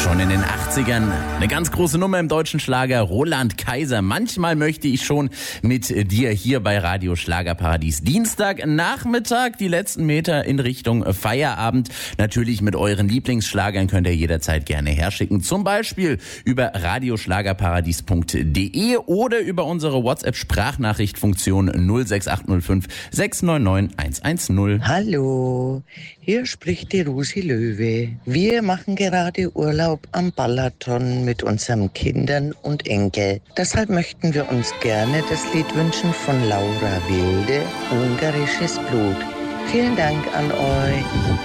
Schon in den 80ern eine ganz große Nummer im deutschen Schlager, Roland Kaiser. Manchmal möchte ich schon mit dir hier bei Radio Schlagerparadies. Dienstagnachmittag, die letzten Meter in Richtung Feierabend. Natürlich mit euren Lieblingsschlagern könnt ihr jederzeit gerne herschicken. Zum Beispiel über radioschlagerparadies.de oder über unsere WhatsApp-Sprachnachrichtfunktion 06805 699 110. Hallo, hier spricht die Rosi Löwe. Wir machen gerade Urlaub am Balaton mit unseren Kindern und Enkel. Deshalb möchten wir uns gerne das Lied wünschen von Laura Wilde, Ungarisches Blut. Vielen Dank an euch.